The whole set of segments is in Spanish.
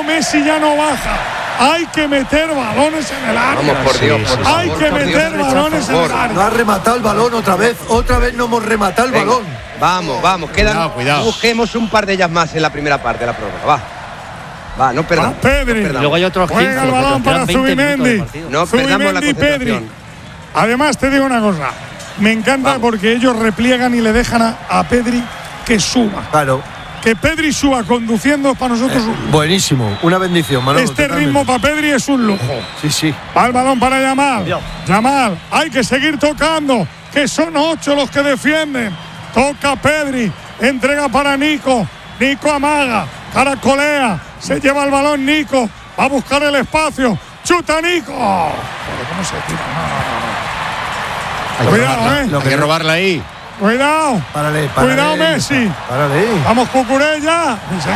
Messi ya no baja. Hay que meter balones en el área. Vamos, por Dios, por favor, hay que meter balones en el área. No ha rematado el balón otra vez no hemos rematado el balón. Vamos, quedan. Cuidado. Busquemos un par de ellas más en la primera parte de la prórroga. Va, no perdamos. Pedri. Luego hay otros 15. Juega el balón para Zubimendi. No perdamos la concentración. Pedri. Además, te digo una cosa. Me encanta porque ellos repliegan y le dejan a Pedri que suba. Claro. Que Pedri suba conduciendo para nosotros. Buenísimo, una bendición, Manolo. Este ritmo para Pedri es un lujo. Sí. Va el balón para Yamal. Yamal, hay que seguir tocando, que son 8 los que defienden. Toca Pedri, entrega para Nico. Nico amaga, caracolea, se lleva el balón Nico, va a buscar el espacio. ¡Chuta Nico! Pero ¿cómo se tira? No. Cuidado, Hay que robarla ahí. Cuidado. Párale, Cuidado, Messi. Párale. Vamos, Cucurella.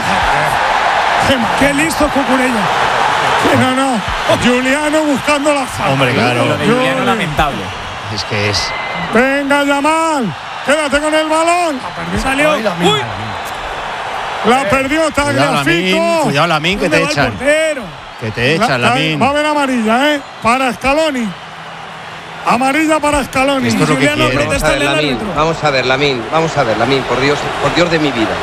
Qué listo Cucurella. No. Juliano buscando la falta. Hombre, claro. Lo de Juliano lamentable. Es que es. Venga, Yamal. Quédate con el balón. Salió. Uy. La perdió Tagliafico. Cuidado, Lamine, que te echan. Que te echan, Lamine. Va a haber amarilla, para Scaloni. Amarilla para Scaloni. Esto es lo que quiere. Vamos a ver, Lamine, por Dios de mi vida.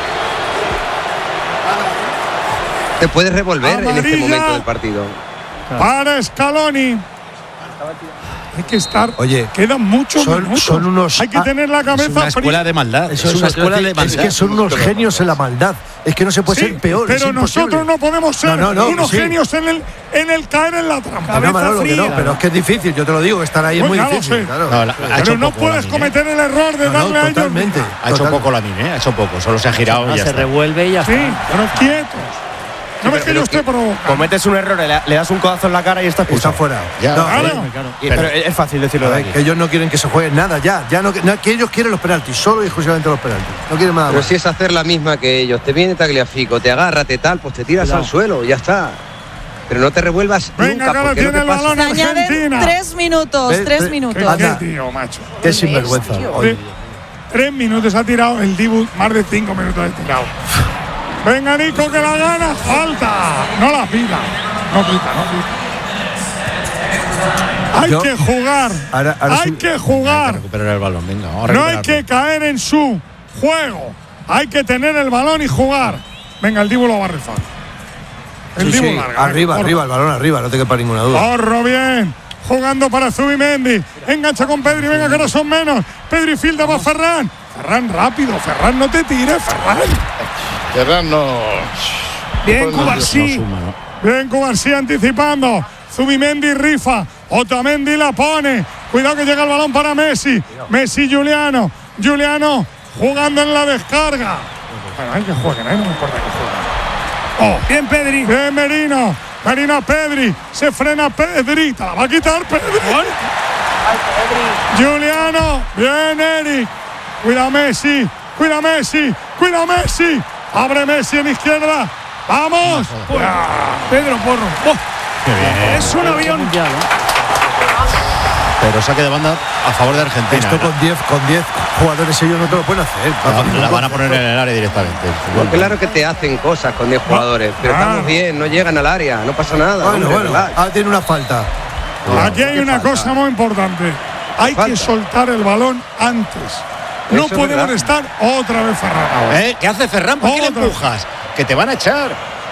Te puedes revolver amarilla en este momento del partido. Para Scaloni. Hay que estar. Oye, quedan muchos minutos. Son unos. Hay que tener la cabeza. Es una escuela de maldad. Es una escuela de maldad. Es que son unos genios en la maldad. Es que no se puede ser peor. Pero nosotros no podemos ser unos genios en el caer en la trampa. No, Manolo, que no, pero es que es difícil, yo te lo digo, estar ahí es muy difícil. Claro. Pero no puedes cometer el error de darle a ellos. Totalmente. Ha hecho poco Lamine, ha hecho poco. Solo se ha girado y ya se está. revuelve y ya está. Sí, pero quietos. No ves que yo esté provocando. Cometes un error, le das un codazo en la cara y está fuera. Ya, claro. Pero es fácil decirlo de aquí. Que ellos no quieren que se juegue nada ya no, que ellos quieren los penaltis, solo y exclusivamente los penaltis. No quieren nada Pero más. si es hacer la misma que ellos, te viene Tagliafico, te agarra, te tal, pues te tiras al suelo, ya está. Pero no te revuelvas nunca, ahora porque tiene el balón Añaden Argentina. 3 minutos, 3 minutos. ¿Qué tío, macho? Qué sinvergüenza. 3 minutos ha tirado el Dibu, más de 5 minutos ha tirado. Venga, Nico, que la gana. Falta. No la pita. No pita. Hay que jugar. Hay que jugar. Recuperar el balón, venga. No hay que caer en su juego. Hay que tener el balón y jugar. Venga, el Dibu lo va a rifar. El Dibu larga. Arriba, el balón arriba, no te quepa ninguna duda. Corro bien. Jugando para Zubimendi. Engancha con Pedri. Venga, que ahora son menos. Pedri filda para Ferran. Ferran rápido. Ferran, no te tires, Ferran. Ferran no. Bien, Cubarsí. Bien, Cubarsí anticipando. Zubimendi rifa. Otamendi la pone. Cuidado que llega el balón para Messi. Messi, Juliano. Juliano jugando en la descarga. Bueno, hay que jueguen, no me importa que jueguen. Bien, Pedri. Bien, Merino. Merino a Pedri. Se frena Pedri. Te la va a quitar Pedri. Juliano. Bien, Eric. Cuida Messi. Abre Messi en izquierda. ¡Vamos! Pedro Porro. Qué bien. Es un avión. Pero saque de banda a favor de Argentina. Esto con 10 jugadores ellos no te lo pueden hacer. La van a poner en el área directamente. Claro que te hacen cosas con 10 jugadores, pero estamos bien, no llegan al área, no pasa nada. Bueno, tiene una falta. Aquí hay una cosa muy importante. Hay que soltar el balón antes. No podemos estar otra vez Ferran. ¿Qué hace Ferran? ¿Por qué le empujas? Que te van a echar.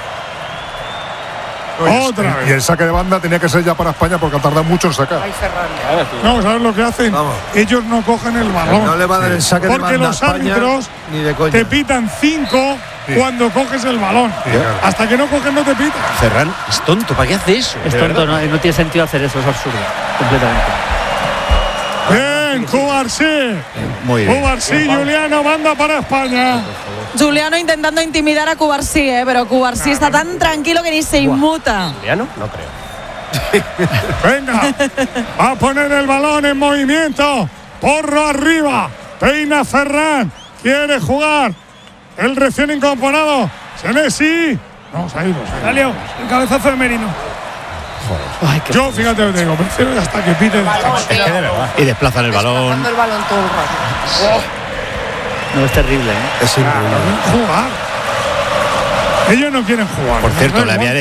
Otra vez. Y el saque de banda tenía que ser ya para España porque ha tardado mucho en sacar. No, ¿sabes lo que hacen? Vamos. Ellos no cogen el balón. No le va a dar el saque de banda. Porque los árbitros ni de coña. te pitan 5 cuando coges el balón. Claro. Hasta que no cogen no te pitan. Ferran es tonto. ¿Para qué hace eso? Es tonto, no tiene sentido hacer eso, es absurdo. Completamente. Bien, Cubarsí. Muy bien. Cubarsí, Juliano, banda para España. Juliano intentando intimidar a Cubarsí, pero Cubarsí está tan tranquilo que ni se inmuta. ¿Juliano? No creo. Venga, va a poner el balón en movimiento. Porro arriba. Peina Ferran. Quiere jugar. El recién incorporado. Senesi. No, se ha ido. Salió. El cabezazo de Merino. Ay, Yo, fíjate lo que digo. Prefiero hasta que pite. Es que de verdad. Y desplazan el balón. el balón todo el rato. No, es terrible, Es increíble. Jugar. Ellos no quieren jugar. Por cierto, le había